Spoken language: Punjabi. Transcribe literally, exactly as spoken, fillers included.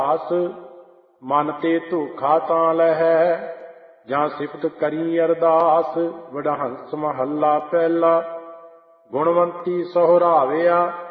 ਆਸ ਮਨ ਤੇ ਧੋਖਾ ਤਾਂ ਲਹੈ, ਜਾਂ ਸਿਫਤ ਕਰੀ ਅਰਦਾਸ। ਵਡਹੰਸ ਮਹੱਲਾ ਪਹਿਲਾ। ਗੁਣਵੰਤੀ ਸਹੁਰਾਵਿਆ